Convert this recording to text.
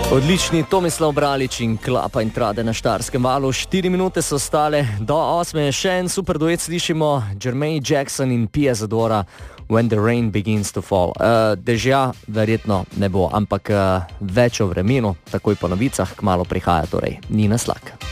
Odlični Tomislav Bralič in Klapa in Trade na Štajerskem valu. 4 minute so ostale do 8. Še en super duet slišimo, Jermaine Jackson in Pia Zadora, When the Rain Begins to Fall. Dežja verjetno ne bo, ampak več o vremenu, takoj po novicah, kmalu prihaja torej Nina Slak.